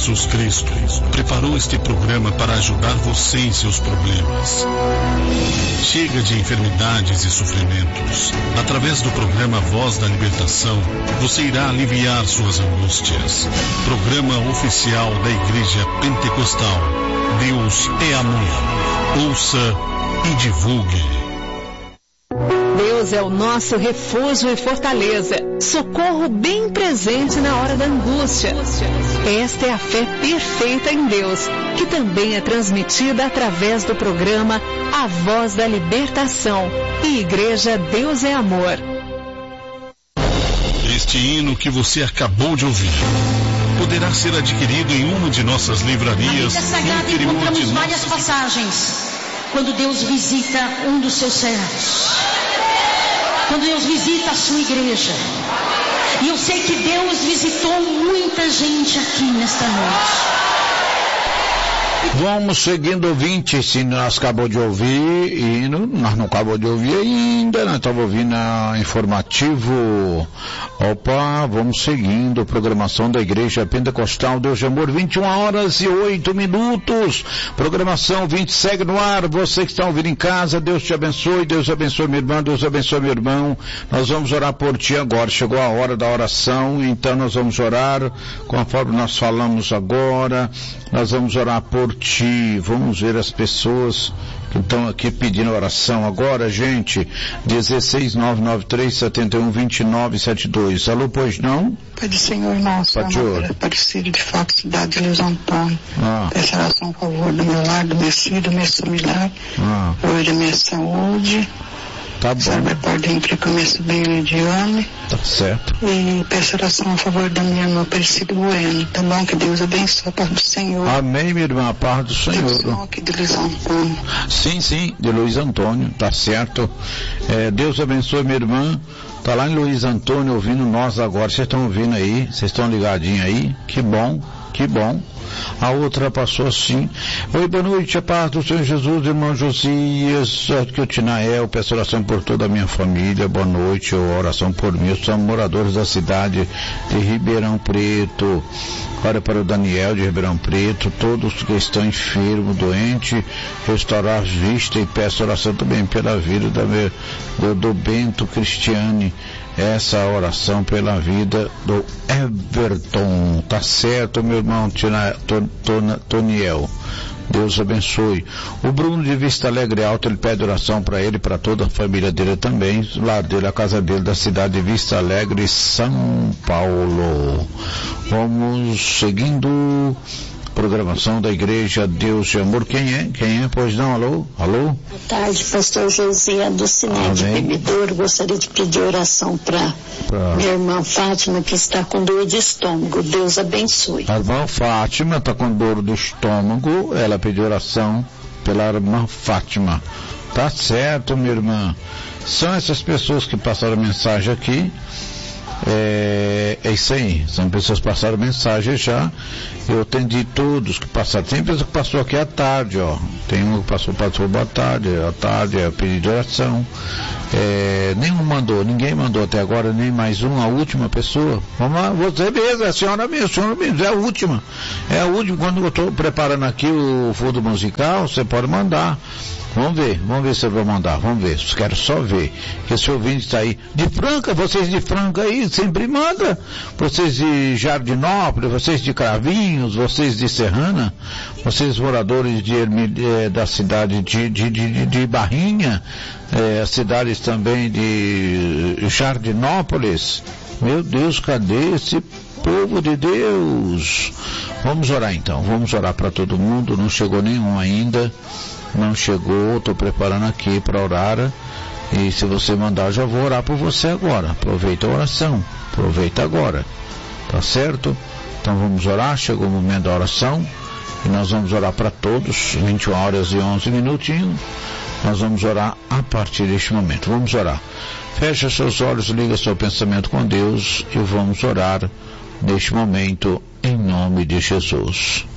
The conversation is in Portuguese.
Jesus Cristo preparou este programa para ajudar você em seus problemas. Chega de enfermidades e sofrimentos. Através do programa Voz da Libertação, você irá aliviar suas angústias. Programa oficial da Igreja Pentecostal. Deus é amor. Ouça e divulgue. Deus é o nosso refúgio e fortaleza, socorro bem presente na hora da angústia. Esta é a fé perfeita em Deus, que também é transmitida através do programa A Voz da Libertação e Igreja Deus é Amor. Este hino que você acabou de ouvir poderá ser adquirido em uma de nossas livrarias. Na Bíblia Sagrada encontramos várias passagens quando Deus visita um dos seus servos, quando Deus visita a sua igreja. E eu sei que Deus visitou muita gente aqui nesta noite. Vamos seguindo, ouvinte. Se nós acabamos de ouvir hino, nós não acabamos de ouvir ainda, nós estamos ouvindo informativo. Opa, vamos seguindo, programação da Igreja Pentecostal Deus de Amor, 21h08. Programação 20 segue no ar. Você que está ouvindo em casa, Deus te abençoe, Deus abençoe minha irmã, Deus abençoe meu irmão. Nós vamos orar por ti agora, chegou a hora da oração, então nós vamos orar conforme nós falamos agora. Nós vamos orar por ti. Vamos ver as pessoas que estão aqui pedindo oração agora, gente. 16993712972. Alô, pois não? Pai do Senhor nosso, Aparecido de Fato, cidade de Luiz Antônio. Peço oração a favor do meu lar, do meu filho, do meu familiar, hoje da minha saúde. Tá bom. Serve por dentro que eu me sobrinho Lidiane. Tá certo. E peço oração a favor da minha irmã Aparecido Bueno. Tá bom? Que Deus abençoe a paz do Senhor. Amém, minha irmã, a paz do Senhor. Deus aqui de Luiz Antônio. Sim, de Luiz Antônio, tá certo. Deus abençoe minha irmã. Tá lá em Luiz Antônio ouvindo nós agora. Vocês estão ouvindo aí? Vocês estão ligadinhos aí? Que bom. A outra passou assim: oi, boa noite, a paz do Senhor Jesus, irmão Josias, que o Tinael, peço oração por toda a minha família, boa noite, oração por mim, somos moradores da cidade de Ribeirão Preto. Ora para o Daniel de Ribeirão Preto, todos que estão enfermos, doentes, restaurar a vista, e peço oração também pela vida do Bento Cristiane. Essa oração pela vida do Everton. Tá certo, meu irmão Toniel. Deus abençoe. O Bruno de Vista Alegre Alto, ele pede oração para ele e para toda a família dele também. O lar dele, a casa dele, da cidade de Vista Alegre, São Paulo. Vamos seguindo. Programação da Igreja Deus de Amor. Quem é? Pois não, alô? Boa tarde, pastor José do Cine de Bebedouro. Gostaria de pedir oração para minha irmã Fátima, que está com dor de estômago. Deus abençoe. A irmã Fátima está com dor do estômago, ela pediu oração pela irmã Fátima. Tá certo, minha irmã. São essas pessoas que passaram mensagem aqui. É isso aí, são pessoas que passaram mensagem já. Eu atendi todos que passaram. Tem pessoa que passou aqui à tarde, ó. Tem um que passou boa tarde, à tarde, é pedido de oração. Ninguém mandou até agora, nem mais uma, a última pessoa. Vamos lá, você mesmo, a senhora mesmo, é a última. É a última, quando eu estou preparando aqui o fundo musical, você pode mandar. Vamos ver se eu vou mandar, vamos ver, quero só ver, que esse ouvinte está aí, de Franca, vocês de Franca aí, sempre manda, vocês de Jardinópolis, vocês de Cravinhos, vocês de Serrana, vocês moradores da cidade de Barrinha, as cidades também de Jardinópolis. Meu Deus, cadê esse povo de Deus? Vamos orar então, vamos orar para todo mundo, não chegou nenhum ainda. Não chegou, estou preparando aqui para orar, e se você mandar, já vou orar por você agora. Aproveita a oração, aproveita agora, tá certo? Então vamos orar, chegou o momento da oração, e nós vamos orar para todos, 21h11, nós vamos orar a partir deste momento. Vamos orar, fecha seus olhos, liga seu pensamento com Deus, e vamos orar neste momento, em nome de Jesus.